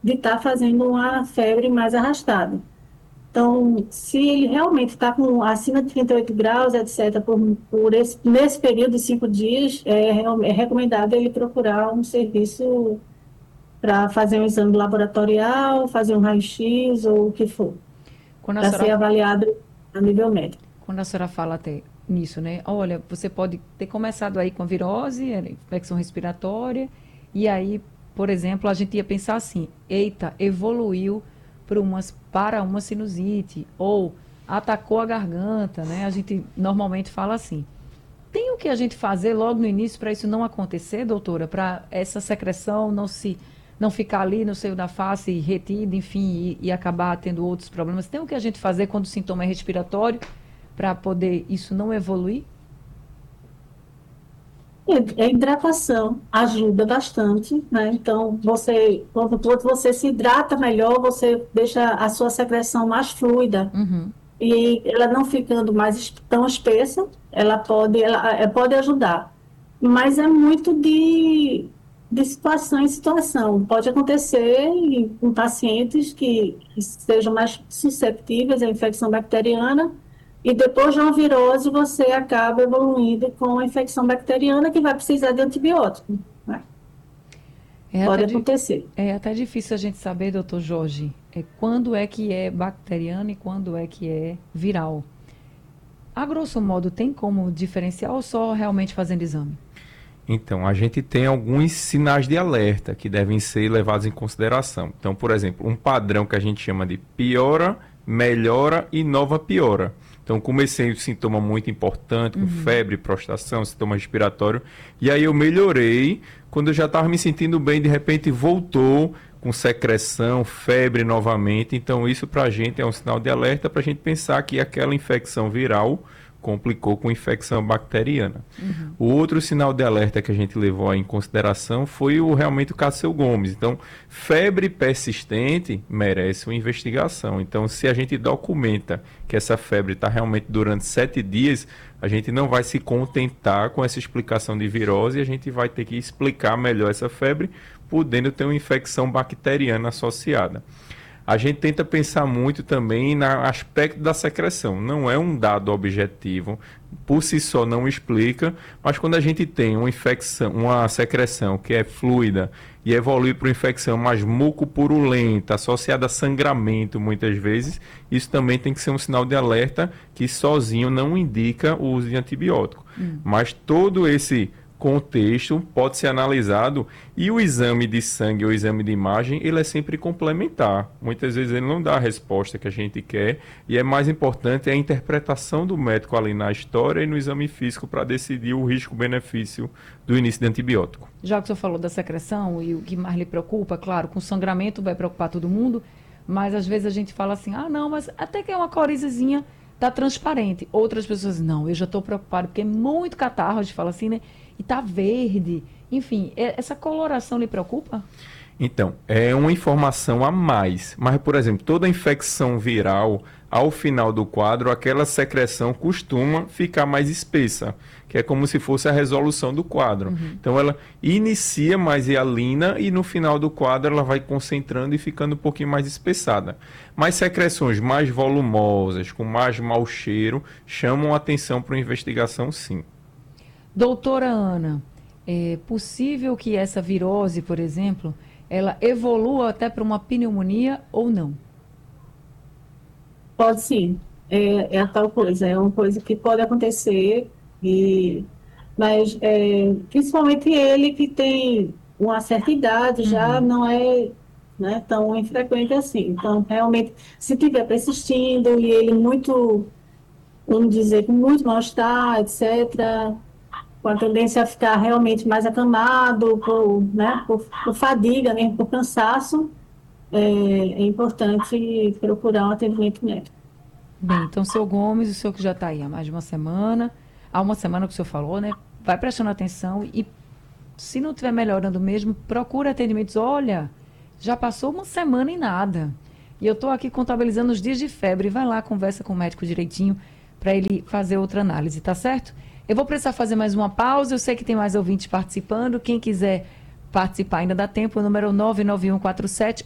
de estar fazendo uma febre mais arrastada. Então, se ele realmente está com acima de 38 graus, etc., nesse período de 5 dias, é recomendável ele procurar um serviço para fazer um exame laboratorial, fazer um raio-x ou o que for, Quando a para ser senhora, avaliado a nível médico. quando a senhora fala até nisso, né? Olha, você pode ter começado aí com a virose, infecção respiratória, e aí, por exemplo, a gente ia pensar assim, eita, evoluiu para uma sinusite, ou atacou a garganta, né? A gente normalmente fala assim. Tem o que a gente fazer logo no início para isso não acontecer, doutora? Para essa secreção não ficar ali no seio da face retida, enfim, e acabar tendo outros problemas. Tem o que a gente fazer quando o sintoma é respiratório para poder isso não evoluir? A hidratação ajuda bastante, né? Então, quando você se hidrata melhor, você deixa a sua secreção mais fluida. Uhum. E ela não ficando mais tão espessa, ela pode ajudar. Mas é muito de situação em situação. Pode acontecer em pacientes que sejam mais susceptíveis à infecção bacteriana, e depois de uma virose você acaba evoluindo com a infecção bacteriana que vai precisar de antibiótico, né? É até, Pode di- acontecer. é até difícil a gente saber, doutor Jorge, quando é que é bacteriano e quando é que é viral. A grosso modo, tem como diferenciar ou só realmente fazendo exame? Então, a gente tem alguns sinais de alerta que devem ser levados em consideração. Então, por exemplo, um padrão que a gente chama de piora, melhora e nova piora. Então, comecei um sintoma muito importante, com febre, prostração, sintoma respiratório, e aí eu melhorei. Quando eu já estava me sentindo bem, de repente voltou com secreção, febre novamente. Então, isso para a gente é um sinal de alerta para a gente pensar que aquela infecção viral complicou com infecção bacteriana. O outro sinal de alerta que a gente levou em consideração foi realmente o Cássio Gomes. Então, febre persistente merece uma investigação. Então, se a gente documenta que essa febre está realmente durante 7 dias, a gente não vai se contentar com essa explicação de virose, a gente vai ter que explicar melhor essa febre, podendo ter uma infecção bacteriana associada. A gente tenta pensar muito também no aspecto da secreção. Não é um dado objetivo, por si só não explica, mas quando a gente tem uma infecção, uma secreção que é fluida e evolui para uma infecção mais mucopurulenta, associada a sangramento muitas vezes, isso também tem que ser um sinal de alerta que sozinho não indica o uso de antibiótico. Mas todo esse contexto pode ser analisado e o exame de sangue ou exame de imagem ele é sempre complementar. Muitas vezes ele não dá a resposta que a gente quer e é mais importante a interpretação do médico ali na história e no exame físico para decidir o risco-benefício do início de antibiótico. Já que o senhor falou da secreção e o que mais lhe preocupa, claro, com sangramento vai preocupar todo mundo, mas às vezes a gente fala assim, ah não, mas até que é uma corizazinha, tá transparente. Outras pessoas, não, eu já estou preocupado porque é muito catarro, a gente fala assim, né? E tá verde. Enfim, essa coloração lhe preocupa? Então, é uma informação a mais. Mas, por exemplo, toda infecção viral, ao final do quadro, aquela secreção costuma ficar mais espessa, que é como se fosse a resolução do quadro. Então, ela inicia mais hialina e no final do quadro ela vai concentrando e ficando um pouquinho mais espessada. Mas secreções mais volumosas, com mais mau cheiro, chamam a atenção para uma investigação, sim. Doutora Ana, é possível que essa virose, por exemplo, ela evolua até para uma pneumonia ou não? Pode sim, é a tal coisa, é uma coisa que pode acontecer, mas principalmente ele que tem uma certa idade já não é, né, tão infrequente assim. Então, realmente, se tiver persistindo e ele muito, vamos dizer, com muito mal-estar, etc., com a tendência a ficar realmente mais acamado, né, por fadiga, mesmo por cansaço, é importante procurar um atendimento médico. Bem, então, seu Gomes, o senhor que já está aí há mais de uma semana, há uma semana que o senhor falou, né? Vai prestando atenção e, se não estiver melhorando mesmo, procura atendimentos. Olha, já passou uma semana e nada. E eu estou aqui contabilizando os dias de febre. Vai lá, conversa com o médico direitinho para ele fazer outra análise, tá certo? Eu vou precisar fazer mais uma pausa. Eu sei que tem mais ouvintes participando. Quem quiser participar ainda dá tempo. O número é 99147